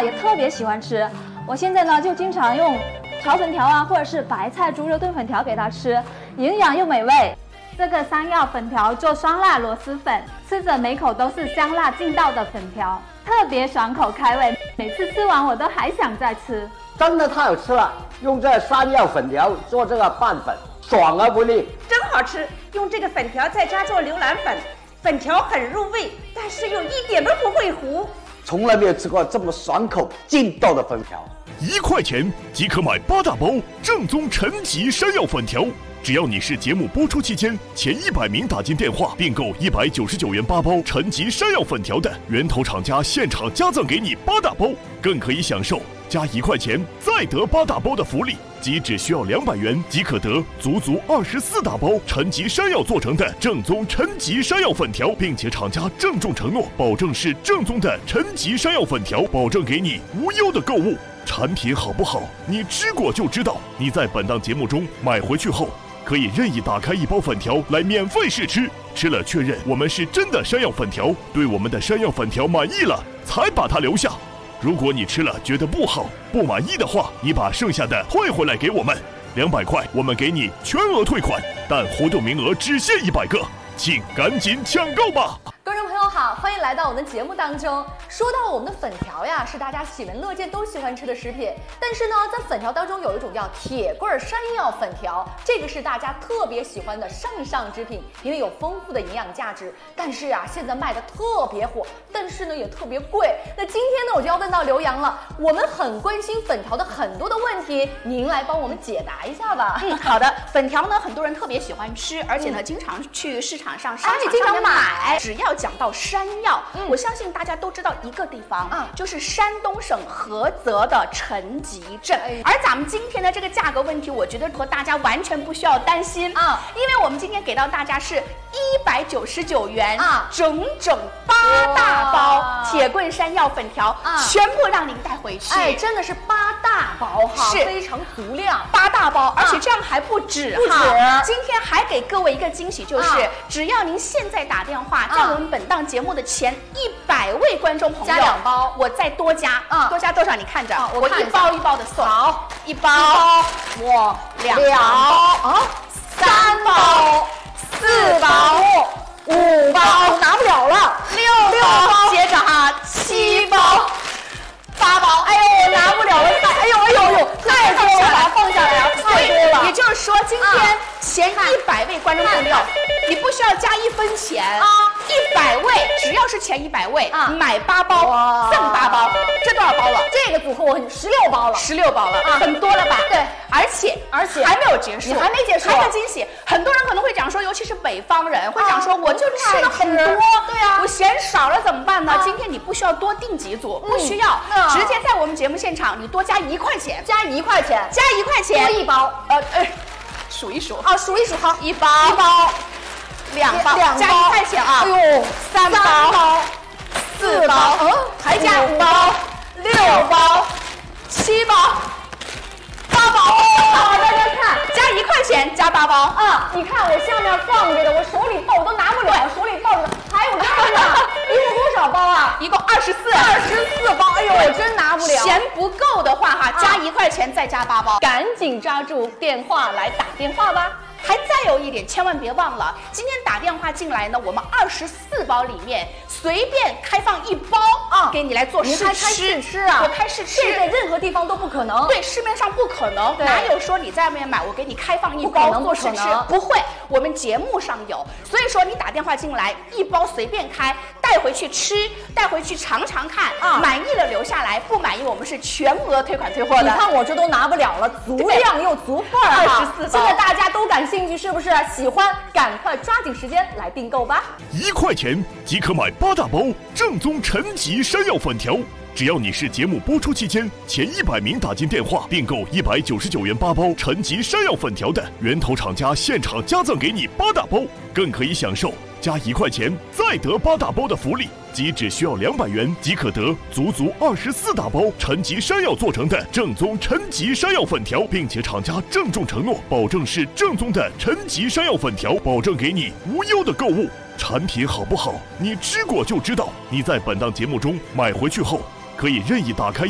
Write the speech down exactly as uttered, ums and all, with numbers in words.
也特别喜欢吃。我现在呢就经常用炒粉条啊，或者是白菜猪肉炖粉条给它吃，营养又美味。这个山药粉条做酸辣螺蛳粉，吃着每口都是香辣劲道的粉条，特别爽口开胃，每次吃完我都还想再吃。 真的太好吃了，用这山药粉条做这个拌粉，爽而不腻， 真好吃。用这个粉条在家做牛腩粉，粉条很入味，但是又一点都不会糊。 从来没有吃过这么爽口劲道的粉条。 一块钱即可买八大包正宗陈吉山药粉条，只要你是节目播出期间前一百名打进电话并购一百九十九元八包陈吉山药粉条的，源头厂家现场加赠给你八大包，更可以享受加一块钱再得八大包的福利，即只需要两百元即可得足足二十四大包陈吉山药做成的正宗陈吉山药粉条，并且厂家郑重承诺，保证是正宗的陈吉山药粉条，保证给你无忧的购物。产品好不好，你吃过就知道。你在本档节目中买回去后，可以任意打开一包粉条来免费试吃，吃了确认我们是真的山药粉条，对我们的山药粉条满意了，才把它留下。如果你吃了觉得不好不满意的话，你把剩下的退回来给我们，两百块我们给你全额退款，但活动名额只限一百个，请赶紧抢购吧！ 观众朋友好，欢迎来到我们的节目当中。说到我们的粉条呀，是大家喜闻乐见都喜欢吃的食品，但是呢，在粉条当中有一种叫铁棍山药粉条，这个是大家特别喜欢的上上之品，因为有丰富的营养价值。但是啊，现在卖的特别火，但是呢也特别贵。那今天呢，我就要问到刘洋了，我们很关心粉条的很多的问题，您来帮我们解答一下吧。 嗯，好的。粉条呢，很多人特别喜欢吃，而且呢，嗯、经常去市场上、商场经常买。只要讲到山药，嗯、我相信大家都知道一个地方， 嗯、 就是山东省菏泽的陈集镇。哎、而咱们今天的这个价格问题，我觉得和大家完全不需要担心啊、嗯，因为我们今天给到大家是一百九十九元啊，整整八大包铁棍山药粉条，啊、全部让您带回去。 哎，真的是八大包哈， 是非常足量， 八大包，而且这样还不止不止。 今天还给各位一个惊喜，就是、啊、只要您现在打电话，在我们本档节目的前一百位观众朋友加两包， 我再多加， 嗯， 多加多少？你看着， 啊、我, 我一包一包的送， 好， 一包，我两包啊，三包，四包，五包， 拿不了了， 六六包，接着哈，七包，八包， 哎呦，我拿不了了，哎呦哎呦哎呦，太多了，把它放下来啊，太多了。 也就是说，今天前一百位观众朋友，你不需要加一分钱啊。一百位，只要是前一百位啊，买八包赠八包，这多少包了？ 这个组合我十六包了， 十六包了啊，很多了吧？ 对， 而且而且还没有结束， 你还没结束， 还有惊喜。很多人可能会讲说，尤其是北方人会讲说，我就吃了很多， 对啊， 我嫌少了怎么办呢？今天你不需要多订几组，不需要，直接在我们节目现场你多加一块钱， 加一块钱， 加一块钱， 多一包， 呃呃，数一数啊，数一数，好， 一包，一包。两包， 两包加一块钱啊！ 哎呦， 三包，四包， 嗯， 还加五包，六包，七包，八包。 好，大家看， 加一块钱，加八包啊！你看我下面放着的，我手里抱我都拿不了，手里抱着的还有这个呢，一共多少包啊？ 一共二十四， 二十四包。哎呦，我真拿不了。 钱不够的话哈，加一块钱再加八包， 赶紧抓住电话来打电话吧。 还再有一点，千万别忘了，今天打电话进来呢，我们二十四包里面随便开放一包啊，给你来做试吃。 开试吃啊？ 我开试吃， 这在任何地方都不可能。 对，市面上不可能，哪有说你在外面买，我给你开放一包做试吃？不会，我们节目上有。所以说你打电话进来，一包随便开，带回去吃，带回去尝尝看，啊，满意了留下来，不满意我们是全额退款退货的。 你看我这都拿不了了，足量又足份儿， 二十四包。 现在大家都感兴趣，是不是？喜欢，赶快抓紧时间来订购吧！ 一块钱即可买八大包正宗陈吉山药粉条，只要你是节目播出期间前一百名打进电话并购一百九十九元八包陈吉山药粉条的，源头厂家现场加赠给你八大包，更可以享受加一块钱再得八大包的福利，即只需要两百元即可得足足二十四大包陈吉山药做成的正宗陈吉山药粉条，并且厂家郑重承诺，保证是正宗的陈吉山药粉条，保证给你无忧的购物。产品好不好，你吃过就知道。你在本档节目中买回去后，可以任意打开